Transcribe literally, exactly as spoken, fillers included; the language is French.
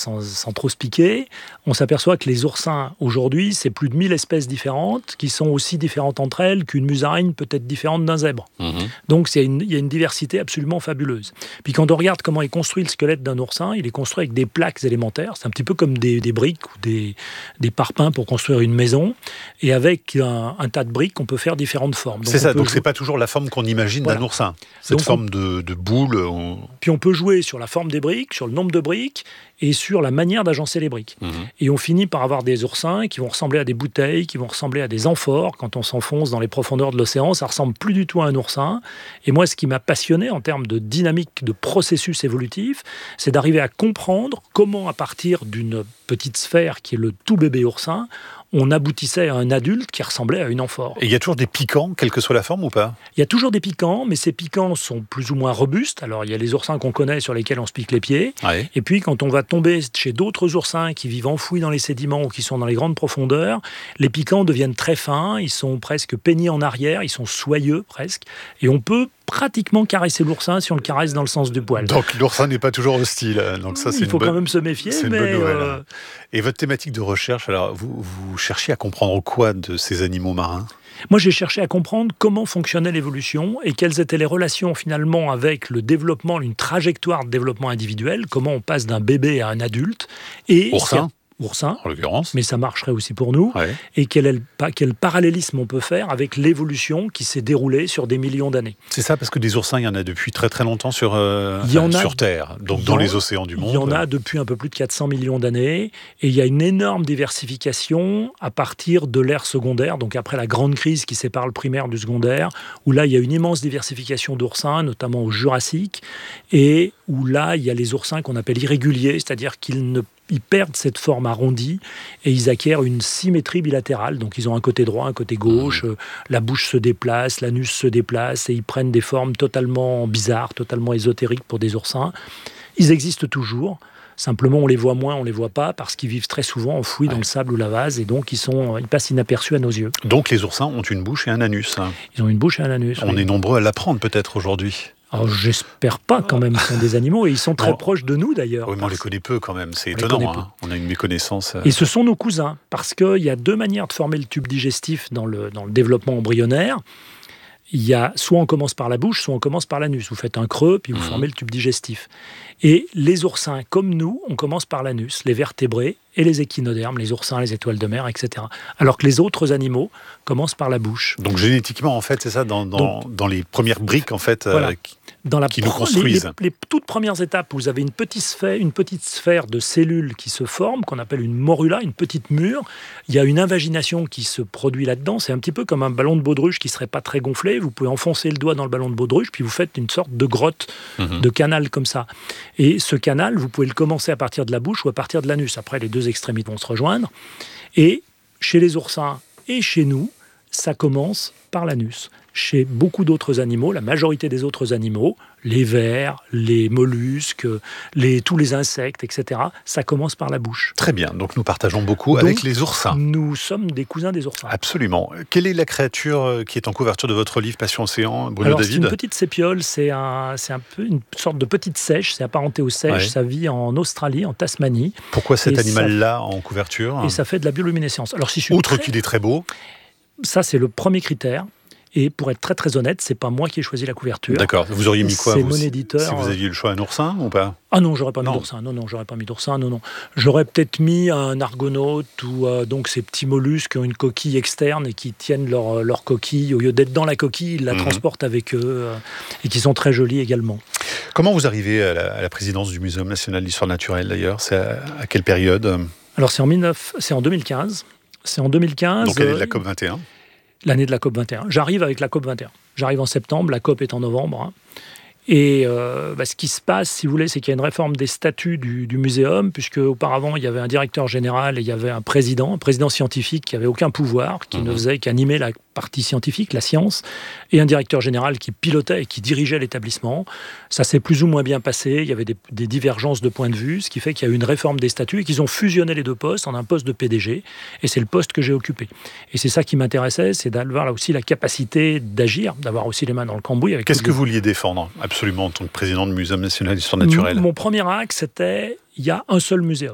sans, sans trop se piquer, on s'aperçoit que les oursins, aujourd'hui, c'est plus de mille espèces différentes, qui sont aussi différentes entre elles qu'une musaraigne peut être différente d'un zèbre. Mmh. Donc, il y, a une, il y a une diversité absolument fabuleuse. Puis, quand on regarde comment est construit le squelette d'un oursin, il est construit avec des plaques élémentaires. C'est un petit peu comme des, des briques ou des, des parpaings pour construire une maison. Et avec un, un tas de briques, on peut faire différentes formes. Donc, c'est ça, donc jouer... c'est pas toujours la forme qu'on imagine voilà. d'un oursin. Cette donc, forme on... de, de boule. On... Puis, on peut jouer sur la forme des briques, sur le nombre de briques et sur la manière d'agencer les briques. Mmh. Et on finit par avoir des oursins qui vont ressembler à des bouteilles, qui vont ressembler à des amphores. Quand on s'enfonce dans les profondeurs de l'océan, ça ressemble plus du tout à un oursin. Et moi, ce qui m'a passionné en termes de dynamique, de processus évolutif, c'est d'arriver à comprendre comment, à partir d'une petite sphère qui est le tout bébé oursin, on aboutissait à un adulte qui ressemblait à une amphore. Et il y a toujours des piquants, quelle que soit la forme ou pas ? Il y a toujours des piquants, mais ces piquants sont plus ou moins robustes. Alors, il y a les oursins qu'on connaît sur lesquels on se pique les pieds. Ouais. Et puis, quand on va tomber chez d'autres oursins qui vivent enfouis dans les sédiments ou qui sont dans les grandes profondeurs, les piquants deviennent très fins, ils sont presque peignés en arrière, ils sont soyeux presque. Et on peut pratiquement caresser l'oursin si on le caresse dans le sens du poil. Donc l'oursin n'est pas toujours hostile. Donc ça, c'est il faut une bonne... quand même se méfier. C'est une mais bonne nouvelle. Euh... Et votre thématique de recherche, alors vous, vous cherchez à comprendre quoi de ces animaux marins ? Moi, j'ai cherché à comprendre comment fonctionnait l'évolution et quelles étaient les relations finalement avec le développement, une trajectoire de développement individuel, comment on passe d'un bébé à un adulte. Et oursin Oursin, en l'occurrence. Mais ça marcherait aussi pour nous. Ouais. Et quel, est le, quel parallélisme on peut faire avec l'évolution qui s'est déroulée sur des millions d'années. C'est ça, parce que des oursins, il y en a depuis très très longtemps sur, euh, enfin, a, sur Terre, donc dans les océans du monde. Il y en a depuis un peu plus de quatre cents millions d'années. Et il y a une énorme diversification à partir de l'ère secondaire, donc après la grande crise qui sépare le primaire du secondaire, où là, il y a une immense diversification d'oursins, notamment au Jurassique, et où là, il y a les oursins qu'on appelle irréguliers, c'est-à-dire qu'ils ne Ils perdent cette forme arrondie et ils acquièrent une symétrie bilatérale. Donc, ils ont un côté droit, un côté gauche. Mmh. Euh, la bouche se déplace, l'anus se déplace et ils prennent des formes totalement bizarres, totalement ésotériques pour des oursins. Ils existent toujours. Simplement, on les voit moins, on les voit pas parce qu'ils vivent très souvent enfouis ouais. dans le sable ou la vase et donc ils, sont, ils passent inaperçus à nos yeux. Donc, les oursins ont une bouche et un anus. Ils ont une bouche et un anus. On oui. est nombreux à l'apprendre peut-être aujourd'hui. Alors, j'espère pas quand même, ce sont des animaux et ils sont très non. proches de nous d'ailleurs. Oui, mais on les connaît peu quand même, c'est on étonnant. Hein. On a une méconnaissance. Et ce sont nos cousins, parce qu'il y a deux manières de former le tube digestif dans le, dans le développement embryonnaire. Il y a, soit on commence par la bouche, soit on commence par l'anus. Vous faites un creux, puis vous mmh. formez le tube digestif. Et les oursins, comme nous, on commence par l'anus, les vertébrés et les échinodermes, les oursins, les étoiles de mer, et cetera. Alors que les autres animaux commencent par la bouche. Donc génétiquement, en fait, c'est ça, dans, dans, Donc, dans les premières briques, en fait, voilà. euh, dans la qui pro- nous construisent. Les, les, les toutes premières étapes, vous avez une petite, sphère, une petite sphère de cellules qui se forment, qu'on appelle une morula, une petite mûre. Il y a une invagination qui se produit là-dedans. C'est un petit peu comme un ballon de baudruche qui ne serait pas très gonflé. Vous pouvez enfoncer le doigt dans le ballon de baudruche, puis vous faites une sorte de grotte, mmh. de canal comme ça. Et ce canal, vous pouvez le commencer à partir de la bouche ou à partir de l'anus. Après, les deux extrémités vont se rejoindre. Et chez les oursins et chez nous, ça commence par l'anus. Chez beaucoup d'autres animaux, la majorité des autres animaux, les vers, les mollusques, les, tous les insectes, et cetera, ça commence par la bouche. Très bien, donc nous partageons beaucoup donc, avec les oursins. Nous sommes des cousins des oursins. Absolument. Quelle est la créature qui est en couverture de votre livre Passion Océan, Bruno Alors, David ? C'est une petite sépiole, c'est, un, c'est un peu une sorte de petite sèche, c'est apparenté aux sèches, ouais. Ça vit en Australie, en Tasmanie. Pourquoi cet animal-là en couverture ? Et ça fait de la bioluminescence. Alors, si je suis Outre très... qu'il est très beau. Ça, c'est le premier critère. Et pour être très très honnête, c'est pas moi qui ai choisi la couverture. D'accord. Vous auriez mis quoi C'est vous, mon éditeur. Si vous aviez le choix, un oursin ou pas ? Ah non, j'aurais pas mis d'oursin. Non, non, j'aurais pas mis d'oursin. Non, non. J'aurais peut-être mis un argonaute ou euh, donc ces petits mollusques qui ont une coquille externe et qui tiennent leur, leur coquille. Au lieu d'être dans la coquille, ils la mmh. transportent avec eux euh, et qui sont très jolis également. Comment vous arrivez à la, à la présidence du Muséum national d'histoire naturelle d'ailleurs ? C'est à, à quelle période ? Alors c'est en, mille neuf cents, c'est en deux mille quinze. C'est en deux mille quinze. Donc l'année de la COP vingt et un. L'année de la COP vingt et un. J'arrive avec la COP vingt et un. J'arrive en septembre, la COP est en novembre. Hein. Et euh, bah, ce qui se passe, si vous voulez, c'est qu'il y a une réforme des statuts du, du muséum, puisque auparavant, il y avait un directeur général et il y avait un président, un président scientifique qui n'avait aucun pouvoir, qui mmh. ne faisait qu'animer la partie scientifique, la science, et un directeur général qui pilotait et qui dirigeait l'établissement. Ça s'est plus ou moins bien passé, il y avait des, des divergences de points de vue, ce qui fait qu'il y a eu une réforme des statuts et qu'ils ont fusionné les deux postes en un poste de P D G, et c'est le poste que j'ai occupé. Et c'est ça qui m'intéressait, c'est d'avoir là aussi la capacité d'agir, d'avoir aussi les mains dans le cambouis. Avec Qu'est-ce que les... vous vouliez défendre, absolument, en tant que président du Muséum national d'histoire naturelle ? Mon premier axe, c'était il y a un seul muséum.